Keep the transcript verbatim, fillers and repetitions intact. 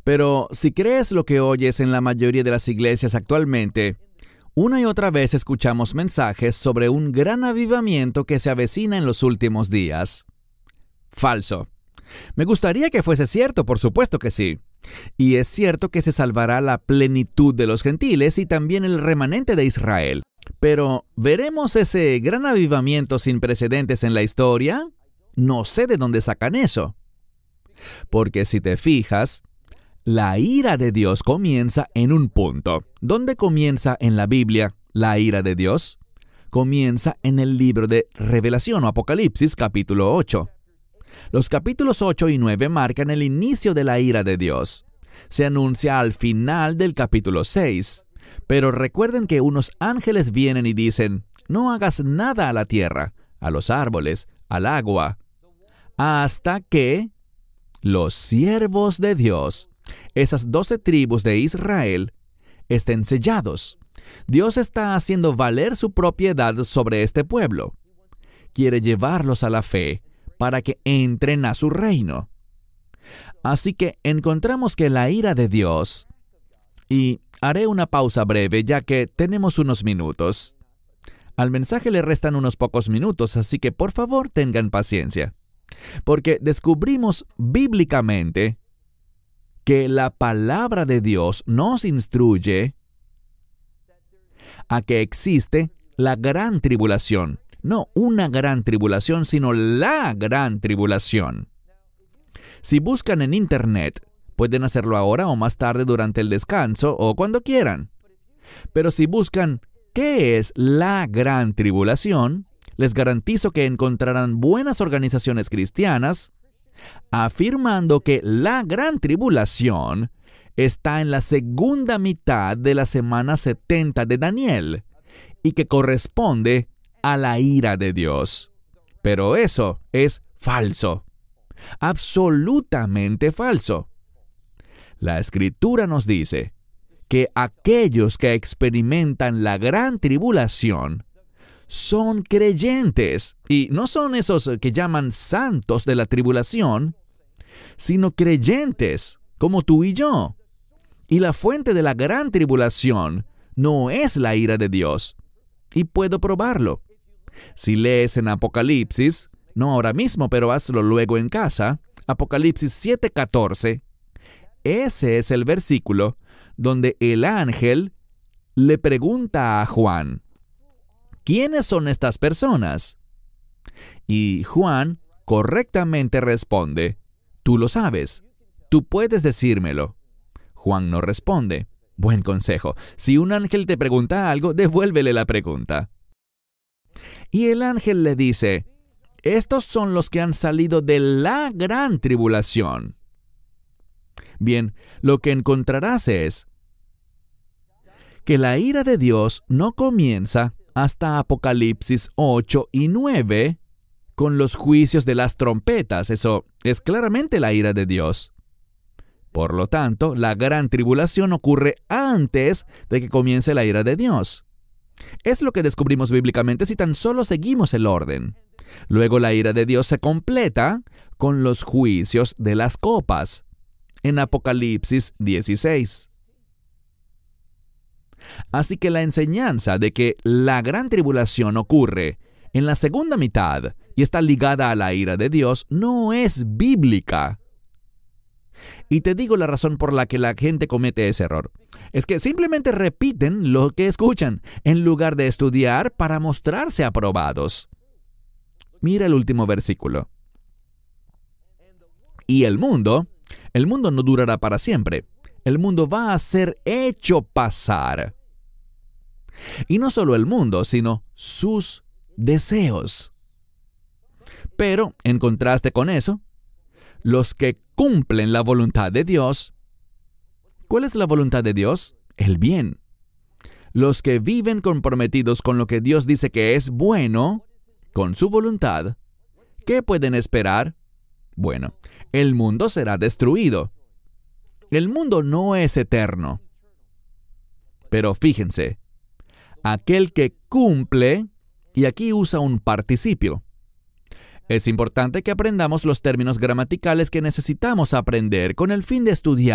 Pero si crees lo que oyes en la mayoría de las iglesias actualmente, una y otra vez escuchamos mensajes sobre un gran avivamiento que se avecina en los últimos días. Falso. Me gustaría que fuese cierto, por supuesto que sí. Y es cierto que se salvará la plenitud de los gentiles y también el remanente de Israel. Pero, ¿veremos ese gran avivamiento sin precedentes en la historia? No sé de dónde sacan eso. Porque si te fijas, la ira de Dios comienza en un punto. ¿Dónde comienza en la Biblia la ira de Dios? Comienza en el libro de Revelación o Apocalipsis, capítulo ocho. Los capítulos ocho y nueve marcan el inicio de la ira de Dios. Se anuncia al final del capítulo seis. Pero recuerden que unos ángeles vienen y dicen, no hagas nada a la tierra, a los árboles, al agua, hasta que los siervos de Dios, esas doce tribus de Israel, estén sellados. Dios está haciendo valer su propiedad sobre este pueblo. Quiere llevarlos a la fe para que entren a su reino. Así que encontramos que la ira de Dios, y haré una pausa breve ya que tenemos unos minutos. Al mensaje le restan unos pocos minutos, así que por favor tengan paciencia. Porque descubrimos bíblicamente que la palabra de Dios nos instruye a que existe la gran tribulación. No una gran tribulación, sino la gran tribulación. Si buscan en Internet, pueden hacerlo ahora o más tarde durante el descanso o cuando quieran. Pero si buscan ¿qué es la gran tribulación?, les garantizo que encontrarán buenas organizaciones cristianas afirmando que la gran tribulación está en la segunda mitad de la semana setenta de Daniel y que corresponde a la ira de Dios. Pero eso es falso. Absolutamente falso. La Escritura nos dice que aquellos que experimentan la gran tribulación son creyentes, y no son esos que llaman santos de la tribulación, sino creyentes, como tú y yo. Y la fuente de la gran tribulación no es la ira de Dios. Y puedo probarlo. Si lees en Apocalipsis, no ahora mismo, pero hazlo luego en casa, Apocalipsis siete catorce, ese es el versículo donde el ángel le pregunta a Juan, ¿quiénes son estas personas? Y Juan correctamente responde, tú lo sabes, tú puedes decírmelo. Juan no responde. Buen consejo. Si un ángel te pregunta algo, devuélvele la pregunta. Y el ángel le dice, estos son los que han salido de la gran tribulación. Bien, lo que encontrarás es que la ira de Dios no comienza hasta Apocalipsis ocho y nueve con los juicios de las trompetas. Eso es claramente la ira de Dios. Por lo tanto, la gran tribulación ocurre antes de que comience la ira de Dios. Es lo que descubrimos bíblicamente si tan solo seguimos el orden. Luego la ira de Dios se completa con los juicios de las copas, en Apocalipsis dieciséis. Así que la enseñanza de que la gran tribulación ocurre en la segunda mitad y está ligada a la ira de Dios no es bíblica. Y te digo la razón por la que la gente comete ese error. Es que simplemente repiten lo que escuchan, en lugar de estudiar para mostrarse aprobados. Mira el último versículo. Y el mundo, el mundo no durará para siempre. El mundo va a ser hecho pasar. Y no solo el mundo, sino sus deseos. Pero, en contraste con eso, los que cumplen la voluntad de Dios, ¿cuál es la voluntad de Dios? El bien. Los que viven comprometidos con lo que Dios dice que es bueno, con su voluntad, ¿qué pueden esperar? Bueno, el mundo será destruido. El mundo no es eterno. Pero fíjense, aquel que cumple, y aquí usa un participio. Es importante que aprendamos los términos gramaticales que necesitamos aprender con el fin de estudiar